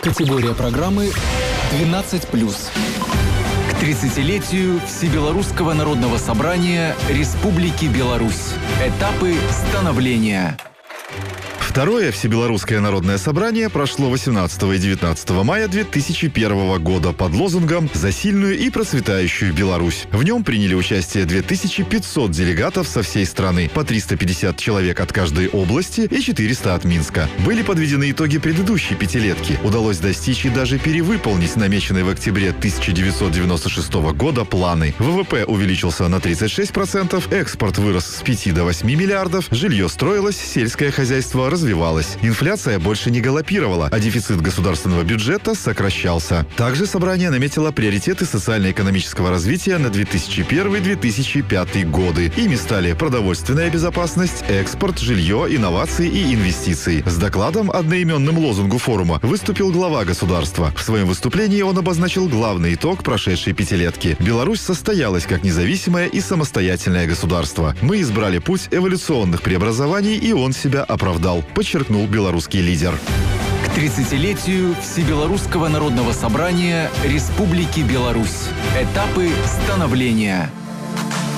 Категория программы 12+. К 30-летию Всебелорусского народного собрания Республики Беларусь. Этапы становления. Второе Всебелорусское народное собрание прошло 18 и 19 мая 2001 года под лозунгом «За сильную и процветающую Беларусь». В нем приняли участие 2500 делегатов со всей страны, по 350 человек от каждой области и 400 от Минска. Были подведены итоги предыдущей пятилетки. Удалось достичь и даже перевыполнить намеченные в октябре 1996 года планы. ВВП увеличился на 36%, экспорт вырос с 5 до 8 миллиардов, жилье строилось, сельское хозяйство развивалось. Инфляция больше не галопировала, а дефицит государственного бюджета сокращался. Также собрание наметило приоритеты социально-экономического развития на 2001-2005 годы. Ими стали продовольственная безопасность, экспорт, жилье, инновации и инвестиции. С докладом, одноименным лозунгу форума, выступил глава государства. В своем выступлении он обозначил главный итог прошедшей пятилетки. Беларусь состоялась как независимое и самостоятельное государство. Мы избрали путь эволюционных преобразований, и он себя оправдал, подчеркнул белорусский лидер. К 30-летию Всебелорусского народного собрания Республики Беларусь. Этапы становления.